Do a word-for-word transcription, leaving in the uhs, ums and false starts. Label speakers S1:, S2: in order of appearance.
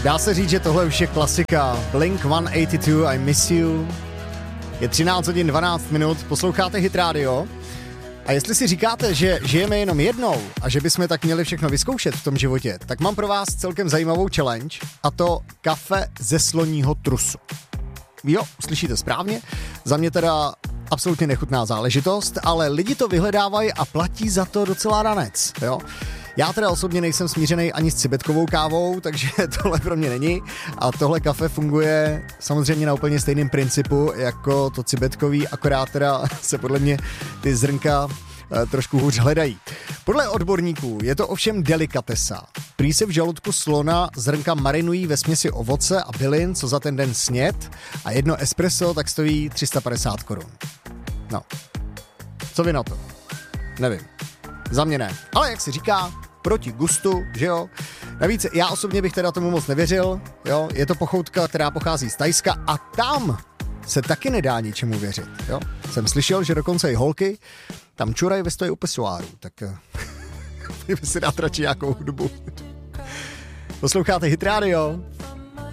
S1: Dá se říct, že tohle už je klasika. Blink sto osmdesát dva, I Miss You. Je třináct hodin dvanáct minut, posloucháte Hit Radio. A jestli si říkáte, že žijeme jenom jednou a že bychom tak měli všechno vyzkoušet v tom životě, tak mám pro vás celkem zajímavou challenge, a to kafe ze sloního trusu. Jo, slyšíte správně, za mě teda absolutně nechutná záležitost, ale lidi to vyhledávají a platí za to docela ranec, jo. Já teda osobně nejsem smířený ani s cibetkovou kávou, takže tohle pro mě není. A tohle kafe funguje samozřejmě na úplně stejným principu jako to cibetkový, akorát teda se podle mě ty zrnka e, trošku hůř hledají. Podle odborníků je to ovšem delikatesa. Prý se v žaludku slona zrnka marinují ve směsi ovoce a bylin, co za ten den snět, a jedno espresso tak stojí tři sta padesát korun. No, co vy na to? Nevím. Za mě ne. Ale jak se říká, proti gustu, že jo? Navíc já osobně bych teda tomu moc nevěřil, jo? Je to pochoutka, která pochází z Thajska a tam se taky nedá ničemu věřit, jo? Jsem slyšel, že dokonce i holky tam čurají ve stojí u pesuáru, tak by si dát radši nějakou hudbu. Posloucháte Hit Radio,